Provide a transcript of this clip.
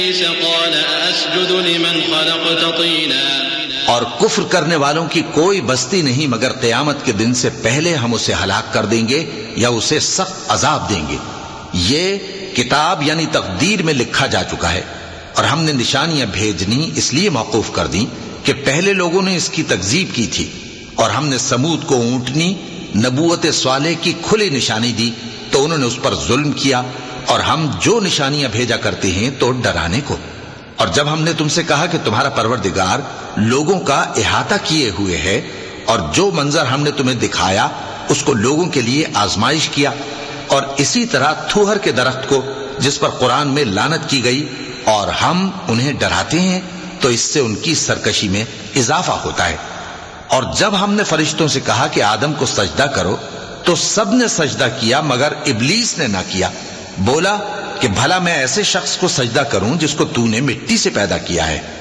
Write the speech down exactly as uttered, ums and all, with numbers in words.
قال أسجد لمن خلقت طينا اور کفر کرنے والوں کی کوئی بستی نہیں مگر قیامت کے دن سے پہلے ہم اسے ہلاک کر دیں گے یا اسے سخت عذاب دیں گے. یہ کتاب یعنی تقدیر میں لکھا جا چکا ہے، اور ہم نے نشانیاں بھیجنی اس لیے موقوف کر دیں کہ پہلے لوگوں نے اس کی تکذیب کی تھی، اور ہم نے سمود کو اونٹنی نبوت صالح کی کھلی نشانی دی تو انہوں نے اس پر ظلم کیا، اور ہم جو نشانیاں بھیجا کرتے ہیں تو ڈرانے کو. اور جب ہم نے تم سے کہا کہ تمہارا پروردگار لوگوں کا احاطہ کیے ہوئے ہے، اور جو منظر ہم نے تمہیں دکھایا اس کو لوگوں کے لیے آزمائش کیا، اور اسی طرح تھوہر کے درخت کو جس پر قرآن میں لعنت کی گئی، اور ہم انہیں ڈراتے ہیں تو اس سے ان کی سرکشی میں اضافہ ہوتا ہے. اور جب ہم نے فرشتوں سے کہا کہ آدم کو سجدہ کرو تو سب نے سجدہ کیا مگر ابلیس نے نہ کیا. بولا کہ بھلا میں ایسے شخص کو سجدہ کروں جس کو تو نے مٹی سے پیدا کیا ہے.